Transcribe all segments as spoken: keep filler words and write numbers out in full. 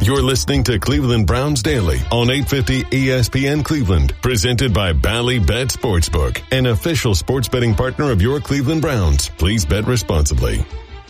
You're listening to Cleveland Browns Daily on eight fifty E S P N Cleveland, presented by Bally Bet Sportsbook, an official sports betting partner of your Cleveland Browns. Please bet responsibly.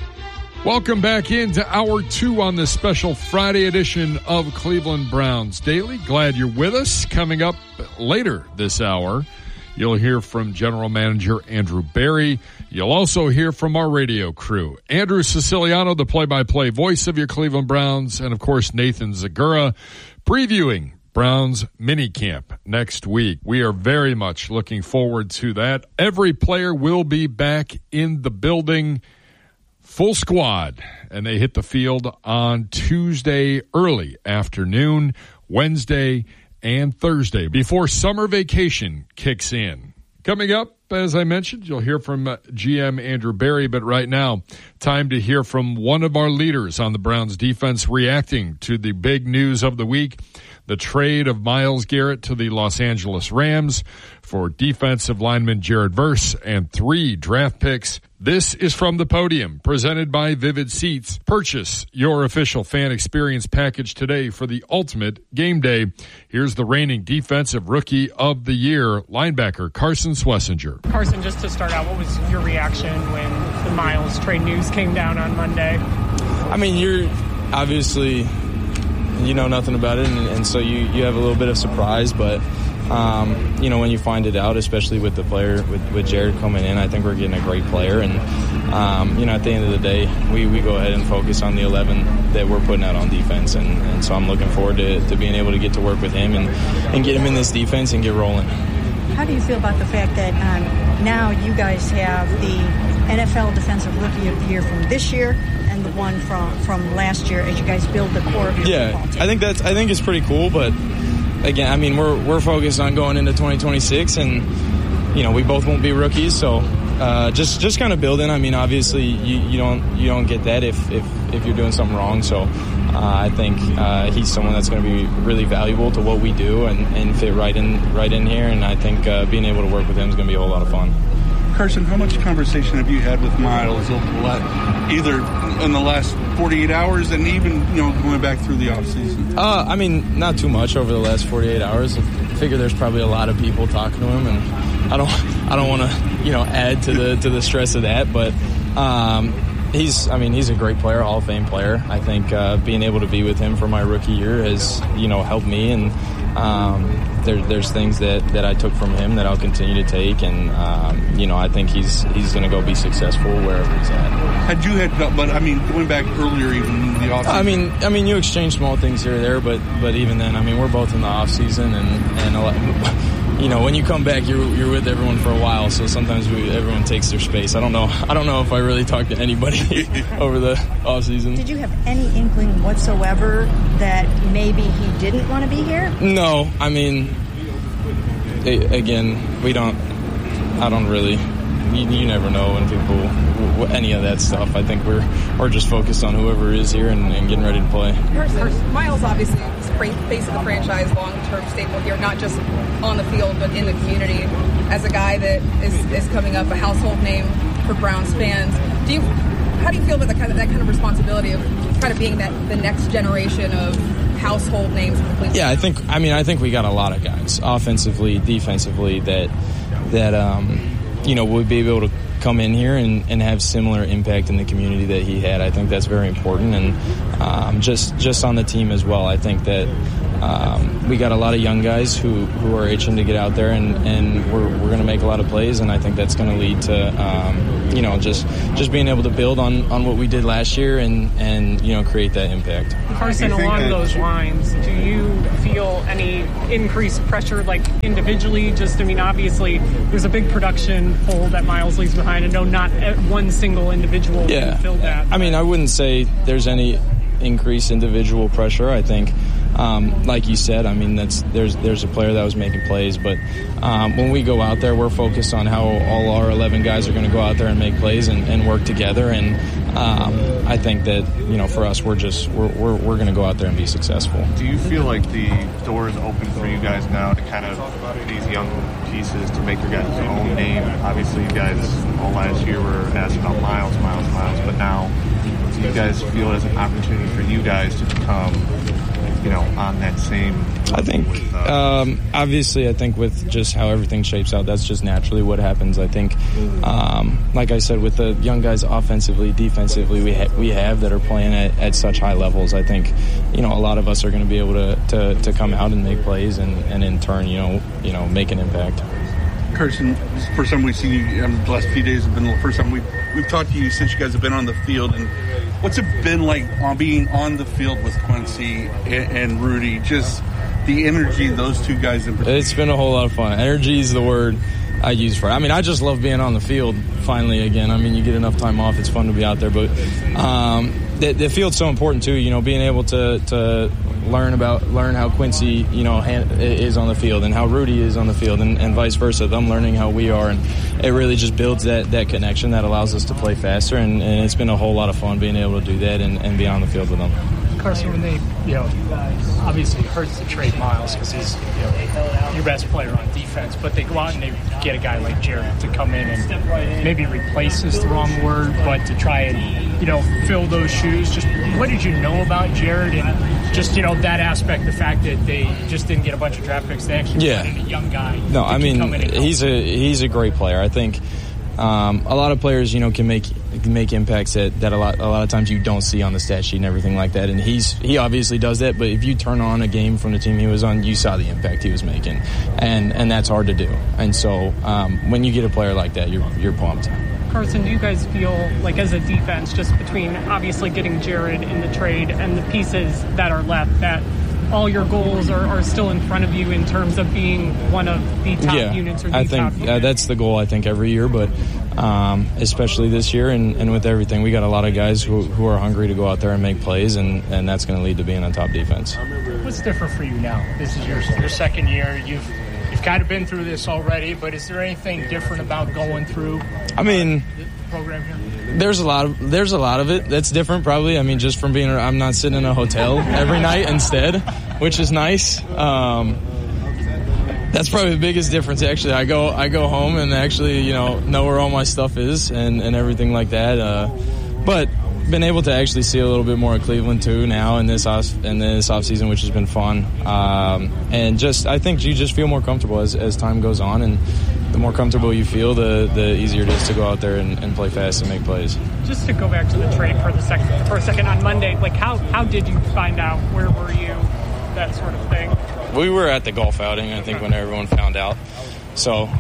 Welcome back into hour two on this special Friday edition of Cleveland Browns Daily. Glad you're with us. Coming up later this hour, you'll hear from General Manager Andrew Berry. You'll also hear from our radio crew. Andrew Siciliano, the play-by-play voice of your Cleveland Browns, and, of course, Nathan Zagura, previewing Browns minicamp next week. We are very much looking forward to that. Every player will be back in the building, full squad, and they hit the field on Tuesday early afternoon, Wednesday, and Thursday before summer vacation kicks in. Coming up, as I mentioned, you'll hear from uh, G M Andrew Berry, but right now, time to hear from one of our leaders on the Browns defense reacting to the big news of the week, the trade of Myles Garrett to the Los Angeles Rams for defensive lineman Jared Verse and three draft picks. This is From the Podium, presented by Vivid Seats. Purchase your official fan experience package today for the ultimate game day. Here's the reigning defensive rookie of the year, linebacker Carson Swessinger. Carson, just to start out, what was your reaction when the Myles trade news came down on Monday? I mean, you're obviously, you know nothing about it, and, and so you, you have a little bit of surprise, but Um, you know, when you find it out, especially with the player, with, with Jared coming in, I think we're getting a great player. And, um, you know, at the end of the day, we, we go ahead and focus on the eleven that we're putting out on defense. And, and so I'm looking forward to, to being able to get to work with him and, and get him in this defense and get rolling. How do you feel about the fact that um, now you guys have the N F L Defensive Rookie of the Year from this year and the one from, from last year as you guys build the core of your yeah, football team? I think that's, I think it's pretty cool, but again, I mean, we're we're focused on going into twenty twenty-six, and you know we both won't be rookies, so uh, just just kind of building. I mean, obviously you, you don't you don't get that if if, if you're doing something wrong. So uh, I think uh, he's someone that's going to be really valuable to what we do and, and fit right in right in here. And I think uh, being able to work with him is going to be a whole lot of fun. Carson, how much conversation have you had with Myles over the last, either in the last forty-eight hours and even, you know, going back through the offseason? Uh, I mean, not too much over the last forty-eight hours. I figure there's probably a lot of people talking to him, and I don't, I don't want to, you know, add to the to the stress of that. But um, he's, I mean, he's a great player, Hall of Fame player. I think uh, being able to be with him for my rookie year has, you know, helped me, and um, there, there's things that, that I took from him that I'll continue to take, and um, you know, I think he's he's going to go be successful wherever he's at. Had you had, but I mean, going back earlier, even in the offseason. I mean, I mean, you exchange small things here or there, but but even then, I mean, we're both in the off season, and and a lot, you know, when you come back, you're you're with everyone for a while, so sometimes we, everyone takes their space. I don't know, I don't know if I really talked to anybody over the off season. Did you have any inkling whatsoever that maybe he didn't want to be here? No, I mean, again, we don't. I don't really. You, you never know when people, any of that stuff. I think we're we're just focused on whoever is here and, and getting ready to play. Myles obviously is the face of the franchise, long-term staple here, not just on the field but in the community. As a guy that is, is coming up, a household name for Browns fans, do you? How do you feel about the kind of that kind of responsibility of kind of being that the next generation of household names? Yeah, I think. I mean, I think we got a lot of guys, offensively, defensively, that that. Um, you know, we'll be able to come in here and, and have similar impact in the community that he had. I think that's very important. And um, just just on the team as well, I think that um, we got a lot of young guys who, who are itching to get out there, and, and we're, we're going to make a lot of plays, and I think that's going to lead to, um, you know, just just being able to build on, on what we did last year and, and, you know, create that impact. Carson, along that- those lines, do you feel any increased pressure, like individually? Just, I mean, obviously there's a big production hole that Myles leaves behind, and no, not one single individual yeah. can fill that. I mean, I wouldn't say there's any increased individual pressure. I think, um, like you said, I mean, that's there's there's a player that was making plays, but um, when we go out there, we're focused on how all our eleven guys are going to go out there and make plays and, and work together. And um, I think that, you know, for us, we're just we're we're, we're going to go out there and be successful. Do you feel like the door is open for you guys now to kind of these young pieces to make your guys' own name? Obviously, you guys all last year were asked about Myles, Myles, Myles, but now do you guys feel as an opportunity for you guys to become, you know, on that same level? I think, with, uh, um, obviously, I think with just how everything shapes out, that's just naturally what happens. I think, um, like I said, with the young guys offensively, defensively, we ha- we have that are playing at, at such high levels. I think, you know, a lot of us are going to be able to, to, to come out and make plays and, and in turn, you know, you know, make an impact. Carson, this is the first time we've seen you. Um, the last few days have been the first time we've, we've talked to you since you guys have been on the field. And what's it been like on being on the field with Quincy and, and Rudy? Just the energy those two guys in particular. It's been a whole lot of fun. Energy is the word I use for it. I mean, I just love being on the field finally again. I mean, you get enough time off. It's fun to be out there. But um, the, the field's so important, too, you know, being able to, to learn about learn how Quincy, you know, is on the field and how Rudy is on the field and, and vice versa. Them learning how we are. And it really just builds that, that connection that allows us to play faster. And, and it's been a whole lot of fun being able to do that and, and be on the field with them. Carson, when they, you know, obviously it hurts to trade Miles because he's, you know, your best player on defense, but they go out and they get a guy like Jared to come in and maybe replace is the wrong word, but to try and, you know, fill those shoes. Just what did you know about Jared and just, you know, that aspect, the fact that they just didn't get a bunch of draft picks, they actually yeah. wanted a young guy. No, I mean, he's a he's a great player. I think um, a lot of players, you know, can make can make impacts that, that a lot a lot of times you don't see on the stat sheet and everything like that. And he's he obviously does that. But if you turn on a game from the team he was on, you saw the impact he was making, and and that's hard to do. And so um, when you get a player like that, you're you're pumped. Carson, do you guys feel like as a defense, just between obviously getting Jared in the trade and the pieces that are left, that all your goals are, are still in front of you in terms of being one of the top yeah, units or the I think top units? Uh, that's the goal, I think, every year, but um, especially this year and, and with everything. We got a lot of guys who, who are hungry to go out there and make plays, and, and that's going to lead to being on top defense. What's different for you now? This is your, your second year. You've You've kind of been through this already, but is there anything different about going through I mean, the program here? There's a lot of there's a lot of it that's different, probably. I mean, just from being, I'm not sitting in a hotel every night instead, which is nice. Um, that's probably the biggest difference. Actually, I go I go home and actually, you know, know where all my stuff is and, and everything like that. Uh, but been able to actually see a little bit more of Cleveland too now in this off in this off season, which has been fun. Um, and just I think you just feel more comfortable as, as time goes on, and the more comfortable you feel, the the easier it is to go out there and, and play fast and make plays. Just to go back to the trade for the second for a second on Monday, like how how did you find out? Where were you? That sort of thing. We were at the golf outing, I think, when everyone found out. So,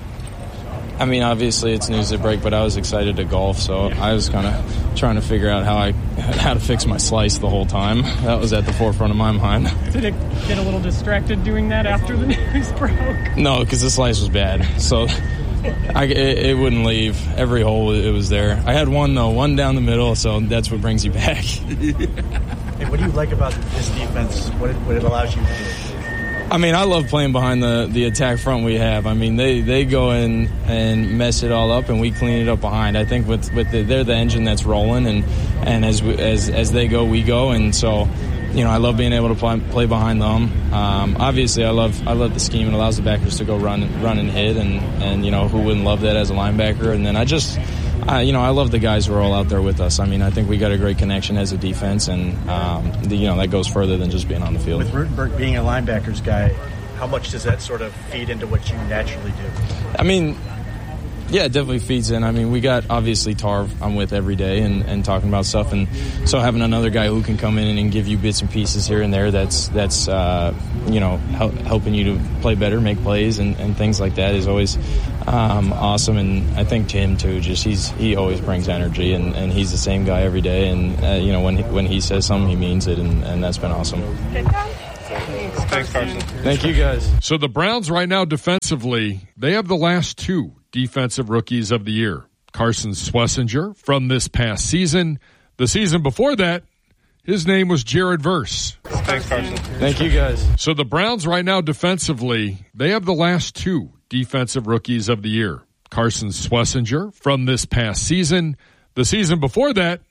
I mean, obviously it's news to break, but I was excited to golf, so I was kind of trying to figure out how I how to fix my slice the whole time. That was at the forefront of my mind. Did it get a little distracted doing that after the news broke? No, because the slice was bad, so I, it, it wouldn't leave. Every hole, it was there. I had one, though, one down the middle, so that's what brings you back. Hey, what do you like about this defense, what it, what it allows you to do? I mean, I love playing behind the, the attack front we have. I mean, they, they go in and mess it all up, and we clean it up behind. I think with with the, they're the engine that's rolling, and and as we, as as they go, we go. And so, you know, I love being able to play, play behind them. Um, obviously, I love I love the scheme. It allows the backers to go run run and hit, and and you know, who wouldn't love that as a linebacker? And then I just. Uh, you know, I love the guys who are all out there with us. I mean, I think we got a great connection as a defense, and, um, the, you know, that goes further than just being on the field. With Rutenberg being a linebackers guy, how much does that sort of feed into what you naturally do? I mean, yeah, it definitely feeds in. I mean, we got, obviously, Tarv I'm with every day and, and talking about stuff, and so having another guy who can come in and give you bits and pieces here and there that's, that's uh, you know, help, helping you to play better, make plays, and, and things like that is always um, awesome. And I think Tim, too, just he's he always brings energy, and, and he's the same guy every day. And, uh, you know, when he, when he says something, he means it, and, and that's been awesome. Thanks, Thanks, Carson. Thank you, guys. So the Browns right now defensively, they have the last two defensive rookies of the year. Carson Schlesinger from this past season. The season before that, his name was Jared Verse. Thanks, Carson. Thank you, guys. So the Browns right now defensively, they have the last two defensive rookies of the year. Carson Schlesinger from this past season. The season before that,